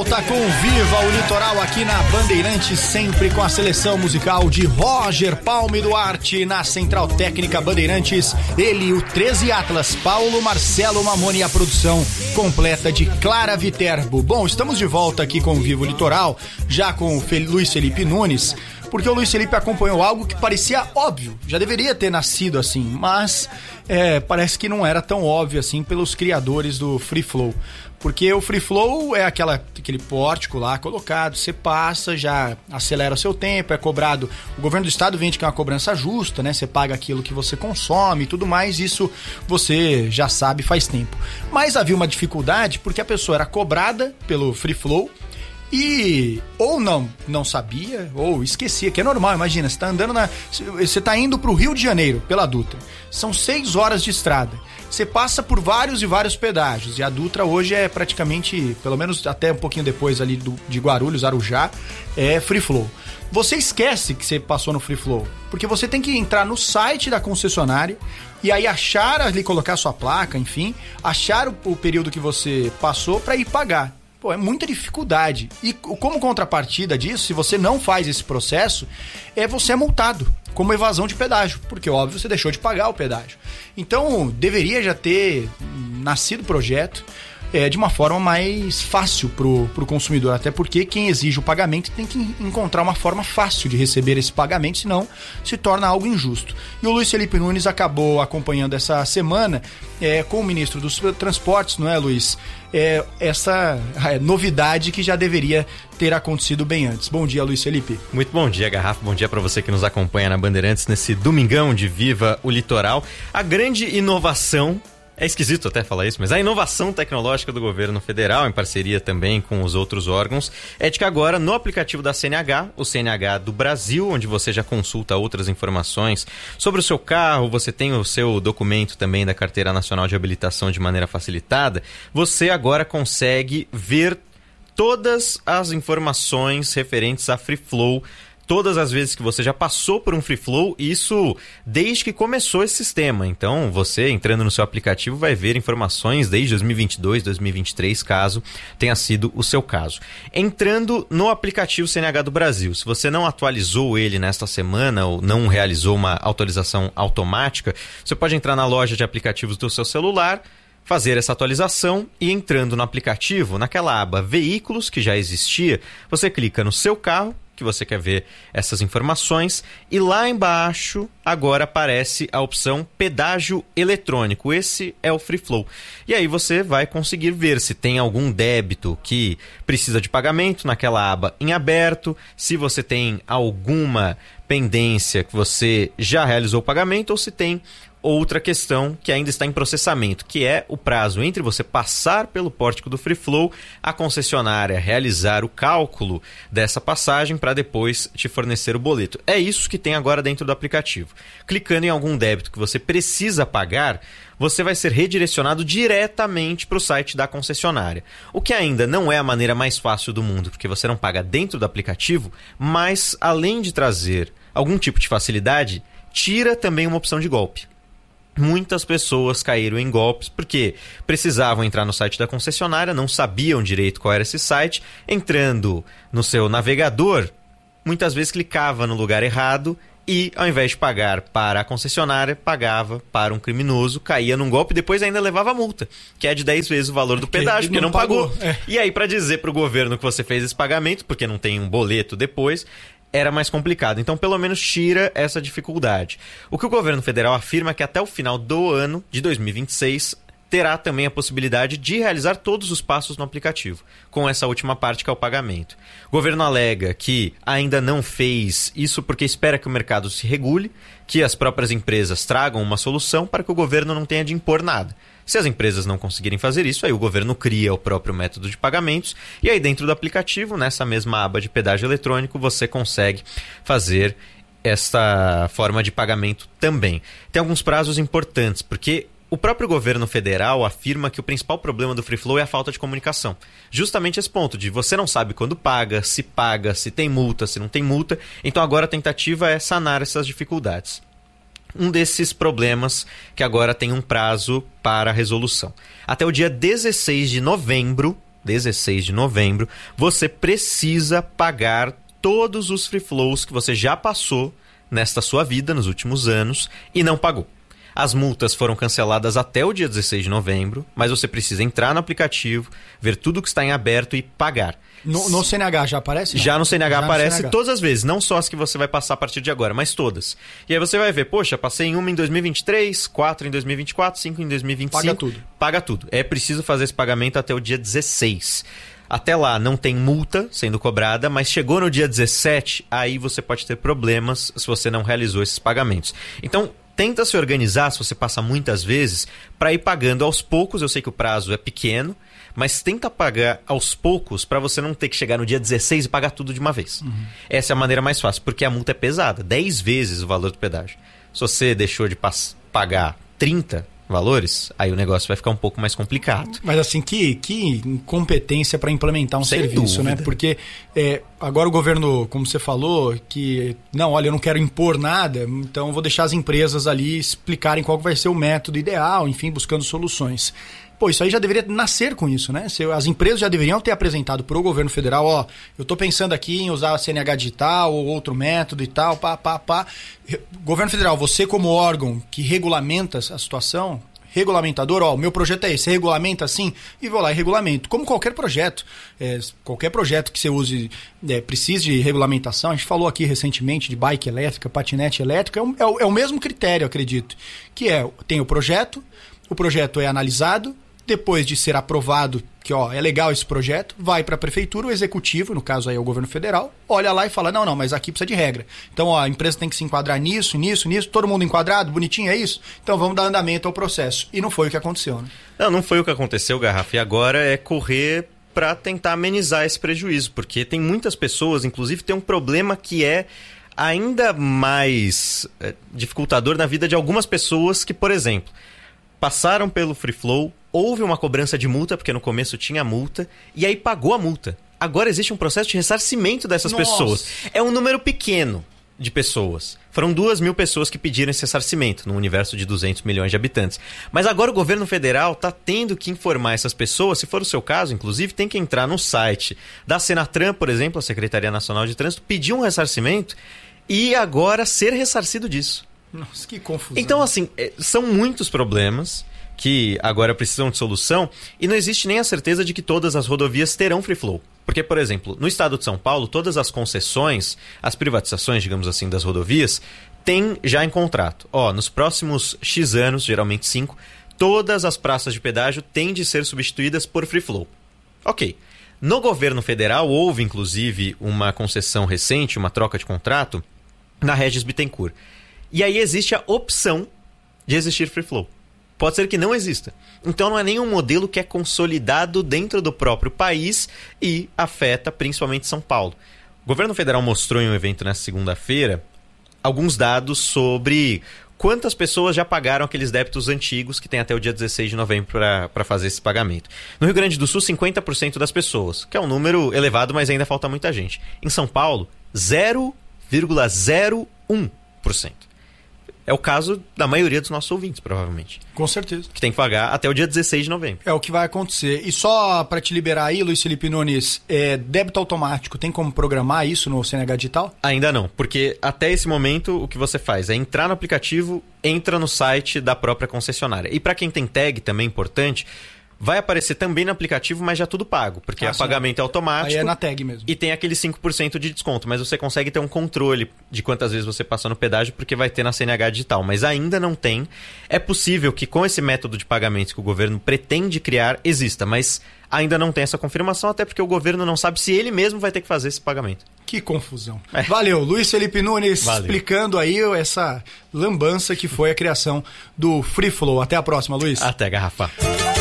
volta com Viva o Litoral aqui na Bandeirantes, sempre com a seleção musical de Roger Palme Duarte na Central Técnica Bandeirantes. Ele, o 13 Atlas, Paulo Marcelo Mamone e a produção completa de Clara Viterbo. Bom, estamos de volta aqui com Viva o Litoral, já com o Luiz Felipe Nunes, porque o Luiz Felipe acompanhou algo que parecia óbvio, já deveria ter nascido assim, mas parece que não era tão óbvio assim pelos criadores do Free Flow. Porque o Free Flow é aquele pórtico lá colocado, você passa, já acelera o seu tempo, é cobrado. O governo do estado vende que é uma cobrança justa, né? Você paga aquilo que você consome e tudo mais, isso você já sabe faz tempo. Mas havia uma dificuldade porque a pessoa era cobrada pelo Free Flow e ou não sabia, ou esquecia, que é normal, imagina, você tá indo pro Rio de Janeiro pela Dutra, são 6 horas de estrada, você passa por vários e vários pedágios, e a Dutra hoje é praticamente, pelo menos até um pouquinho depois ali de Guarulhos, Arujá, é Free Flow. Você esquece que você passou no Free Flow, porque você tem que entrar no site da concessionária e aí achar ali, colocar sua placa, enfim, achar o período que você passou para ir pagar. Pô, é muita dificuldade. E como contrapartida disso, se você não faz esse processo, você é multado como evasão de pedágio, porque óbvio você deixou de pagar o pedágio. Então deveria já ter nascido o projeto de uma forma mais fácil pro consumidor, até porque quem exige o pagamento tem que encontrar uma forma fácil de receber esse pagamento, senão se torna algo injusto. E o Luiz Felipe Nunes acabou acompanhando essa semana com o ministro dos Transportes, não é, Luiz? Essa novidade que já deveria ter acontecido bem antes. Bom dia, Luiz Felipe. Muito bom dia, Garrafa. Bom dia para você que nos acompanha na Bandeirantes nesse domingão de Viva o Litoral. A grande inovação, é esquisito até falar isso, mas a inovação tecnológica do governo federal, em parceria também com os outros órgãos, é de que agora no aplicativo da CNH, o CNH do Brasil, onde você já consulta outras informações sobre o seu carro, você tem o seu documento também da Carteira Nacional de Habilitação de maneira facilitada, você agora consegue ver todas as informações referentes a Free Flow, todas as vezes que você já passou por um Free Flow, isso desde que começou esse sistema. Então, você entrando no seu aplicativo vai ver informações desde 2022, 2023, caso tenha sido o seu caso. Entrando no aplicativo CNH do Brasil, se você não atualizou ele nesta semana ou não realizou uma atualização automática, você pode entrar na loja de aplicativos do seu celular, fazer essa atualização e entrando no aplicativo, naquela aba Veículos, que já existia, você clica no seu carro, que você quer ver essas informações, e lá embaixo agora aparece a opção pedágio eletrônico. Esse é o Free Flow. E aí você vai conseguir ver se tem algum débito que precisa de pagamento naquela aba em aberto, se você tem alguma pendência que você já realizou o pagamento ou se tem outra questão que ainda está em processamento, que é o prazo entre você passar pelo pórtico do Free Flow, a concessionária realizar o cálculo dessa passagem para depois te fornecer o boleto. É isso que tem agora dentro do aplicativo. Clicando em algum débito que você precisa pagar, você vai ser redirecionado diretamente para o site da concessionária. O que ainda não é a maneira mais fácil do mundo, porque você não paga dentro do aplicativo, mas além de trazer algum tipo de facilidade, tira também uma opção de golpe. Muitas pessoas caíram em golpes porque precisavam entrar no site da concessionária, não sabiam direito qual era esse site, entrando no seu navegador, muitas vezes clicava no lugar errado e, ao invés de pagar para a concessionária, pagava para um criminoso, caía num golpe e depois ainda levava multa, que é de 10 vezes o valor do pedágio, porque não pagou. E aí, para dizer para o governo que você fez esse pagamento, porque não tem um boleto depois, era mais complicado. Então, pelo menos tira essa dificuldade. O que o governo federal afirma é que até o final do ano de 2026 terá também a possibilidade de realizar todos os passos no aplicativo, com essa última parte que é o pagamento. O governo alega que ainda não fez isso porque espera que o mercado se regule, que as próprias empresas tragam uma solução para que o governo não tenha de impor nada. Se as empresas não conseguirem fazer isso, aí o governo cria o próprio método de pagamentos e aí dentro do aplicativo, nessa mesma aba de pedágio eletrônico, você consegue fazer esta forma de pagamento também. Tem alguns prazos importantes, porque o próprio governo federal afirma que o principal problema do Free Flow é a falta de comunicação. Justamente esse ponto de você não sabe quando paga, se tem multa, se não tem multa. Então agora a tentativa é sanar essas dificuldades. Um desses problemas que agora tem um prazo para resolução. Até o dia 16 de novembro 16 de novembro, você precisa pagar todos os free flows que você já passou nesta sua vida nos últimos anos e não pagou. As multas foram canceladas até o dia 16 de novembro, mas você precisa entrar no aplicativo, ver tudo que está em aberto e pagar. No CNH já aparece? Não? Já no CNH já aparece no CNH. Todas as vezes, não só as que você vai passar a partir de agora, mas todas. E aí você vai ver, poxa, passei em uma em 2023, 4 em 2024, 5 em 2025. Paga tudo. Paga tudo. É preciso fazer esse pagamento até o dia 16. Até lá não tem multa sendo cobrada, mas chegou no dia 17, aí você pode ter problemas se você não realizou esses pagamentos. Então, tenta se organizar, se você passa muitas vezes, para ir pagando aos poucos. Eu sei que o prazo é pequeno, mas tenta pagar aos poucos para você não ter que chegar no dia 16 e pagar tudo de uma vez. Essa é a maneira mais fácil, porque a multa é pesada, 10 vezes o valor do pedágio. Se você deixou de pagar 30 valores, aí o negócio vai ficar um pouco mais complicado. Mas assim, que incompetência para implementar um Sem serviço, dúvida. né? Porque agora o governo, como você falou, que não, olha, eu não quero impor nada, então eu vou deixar as empresas ali explicarem qual vai ser o método ideal, enfim, buscando soluções. Pô, isso aí já deveria nascer com isso, né? As empresas já deveriam ter apresentado para o governo federal, ó, eu estou pensando aqui em usar a CNH digital ou outro método e tal, Governo federal, você como órgão que regulamenta a situação, regulamentador, ó, o meu projeto é esse, você regulamenta assim, e vou lá e regulamento. Como qualquer projeto que você use, precise de regulamentação, a gente falou aqui recentemente de bike elétrica, patinete elétrico, é o mesmo critério, acredito, que tem o projeto é analisado, depois de ser aprovado que é legal esse projeto, vai para a prefeitura, o executivo, no caso aí é o governo federal, olha lá e fala, não, mas aqui precisa de regra. Então a empresa tem que se enquadrar nisso, todo mundo enquadrado, bonitinho, é isso? Então vamos dar andamento ao processo. E não foi o que aconteceu, né? Não foi o que aconteceu, Garrafa, e agora é correr para tentar amenizar esse prejuízo, porque tem muitas pessoas, inclusive tem um problema que é ainda mais dificultador na vida de algumas pessoas que, por exemplo, passaram pelo Free Flow, houve uma cobrança de multa, porque no começo tinha multa, e aí pagou a multa. Agora existe um processo de ressarcimento dessas pessoas. É um número pequeno de pessoas. Foram 2.000 pessoas que pediram esse ressarcimento no universo de 200 milhões de habitantes. Mas agora o governo federal está tendo que informar essas pessoas, se for o seu caso, inclusive, tem que entrar no site da Senatran, por exemplo, a Secretaria Nacional de Trânsito, pedir um ressarcimento e agora ser ressarcido disso. Nossa, que confusão. Então, assim, são muitos problemas que agora precisam de solução e não existe nem a certeza de que todas as rodovias terão free flow. Porque, por exemplo, no estado de São Paulo, todas as concessões, as privatizações, digamos assim, das rodovias, têm já em contrato. Nos próximos X anos, geralmente 5, todas as praças de pedágio têm de ser substituídas por free flow. Ok. No governo federal, houve, inclusive, uma concessão recente, uma troca de contrato, na Regis Bittencourt. E aí existe a opção de existir free flow. Pode ser que não exista. Então não é nenhum modelo que é consolidado dentro do próprio país e afeta principalmente São Paulo. O governo federal mostrou em um evento nesta segunda-feira alguns dados sobre quantas pessoas já pagaram aqueles débitos antigos que tem até o dia 16 de novembro para fazer esse pagamento. No Rio Grande do Sul, 50% das pessoas, que é um número elevado, mas ainda falta muita gente. Em São Paulo, 0,01%. É o caso da maioria dos nossos ouvintes, provavelmente. Com certeza. Que tem que pagar até o dia 16 de novembro. É o que vai acontecer. E só para te liberar aí, Luiz Felipe Nunes, débito automático, tem como programar isso no CNH Digital? Ainda não, porque até esse momento o que você faz é entrar no aplicativo, entra no site da própria concessionária. E para quem tem tag, também é importante, vai aparecer também no aplicativo, mas já tudo pago, porque o pagamento é automático. Aí é na tag mesmo. E tem aquele 5% de desconto, mas você consegue ter um controle de quantas vezes você passou no pedágio, porque vai ter na CNH Digital, mas ainda não tem. É possível que com esse método de pagamentos que o governo pretende criar, exista, mas ainda não tem essa confirmação, até porque o governo não sabe se ele mesmo vai ter que fazer esse pagamento. Que confusão. Valeu, Luiz Felipe Nunes, explicando aí essa lambança que foi a criação do Free Flow. Até a próxima, Luiz. Até, Garrafa.